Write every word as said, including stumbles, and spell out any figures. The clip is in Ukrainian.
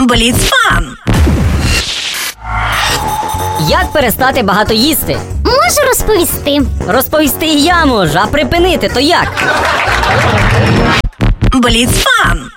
Бліцфан. Як перестати багато їсти? Можу розповісти. Розповісти і я можу, а припинити то як? Бліцфан.